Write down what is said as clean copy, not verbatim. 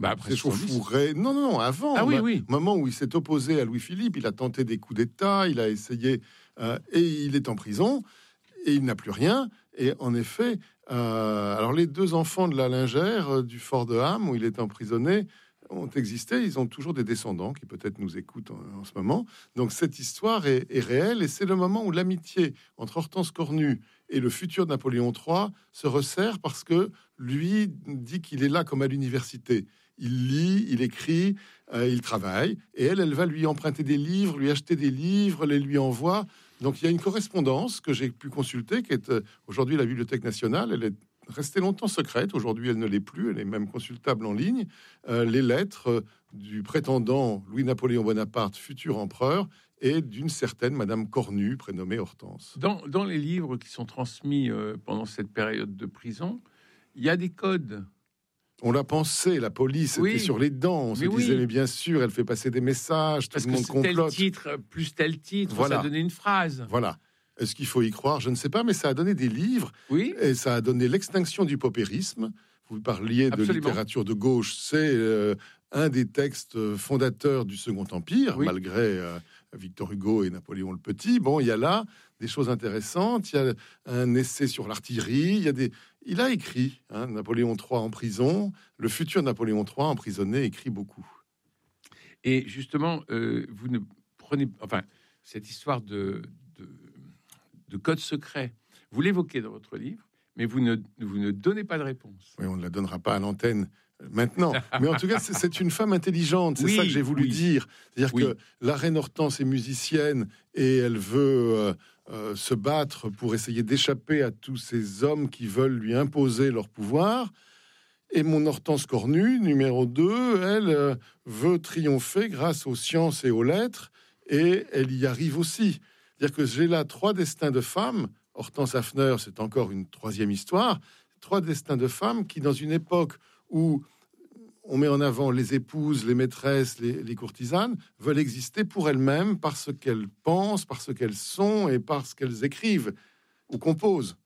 après s'échauffouré. Non, avant. Ah oui. Au moment où il s'est opposé à Louis-Philippe, il a tenté des coups d'État, il a essayé, et il est en prison, et il n'a plus rien. Et en effet, alors les 2 enfants de la lingère du fort de Ham, où il est emprisonné, ont existé. Ils ont toujours des descendants qui peut-être nous écoutent en ce moment. Donc cette histoire est réelle, et c'est le moment où l'amitié entre Hortense Cornu et le futur Napoléon III se resserre, parce que lui dit qu'il est là comme à l'université. Il lit, il écrit, il travaille, et elle va lui emprunter des livres, lui acheter des livres, les lui envoie. Donc il y a une correspondance que j'ai pu consulter, qui est aujourd'hui à la Bibliothèque nationale. Elle est restée longtemps secrète. Aujourd'hui, elle ne l'est plus. Elle est même consultable en ligne. Les lettres du prétendant Louis-Napoléon Bonaparte, futur empereur, et d'une certaine Madame Cornu, prénommée Hortense. Dans les livres qui sont transmis pendant cette période de prison, il y a des codes. On l'a pensé, la police était sur les dents. On se disait, mais bien sûr, elle fait passer des messages, tout le monde complote. Tel titre, plus tel titre, voilà. Ça donnait une phrase. Voilà. Est-ce qu'il faut y croire? Je ne sais pas, mais ça a donné des livres. Oui. Et ça a donné l'extinction du paupérisme. Vous parliez de littérature de gauche. C'est un des textes fondateurs du Second Empire, malgré Victor Hugo et Napoléon le Petit. Bon, il y a là des choses intéressantes. Il y a un essai sur l'artillerie. Il a écrit, Napoléon III en prison. Le futur Napoléon III emprisonné écrit beaucoup. Et justement, vous ne prenez... Enfin, cette histoire de code secret, vous l'évoquez dans votre livre, mais vous ne donnez pas de réponse. Oui, on ne la donnera pas à l'antenne maintenant. Mais en tout cas, c'est une femme intelligente. C'est ça que j'ai voulu dire. C'est-à-dire que la reine Hortense est musicienne et elle veut se battre pour essayer d'échapper à tous ces hommes qui veulent lui imposer leur pouvoir. Et mon Hortense Cornu, numéro 2, elle veut triompher grâce aux sciences et aux lettres, et elle y arrive aussi. C'est-à-dire que j'ai là 3 destins de femmes. Hortense Hafner, c'est encore une 3e histoire. 3 destins de femmes qui, dans une époque où on met en avant les épouses, les maîtresses, les courtisanes, veulent exister pour elles-mêmes, parce qu'elles pensent, parce qu'elles sont et parce qu'elles écrivent ou composent.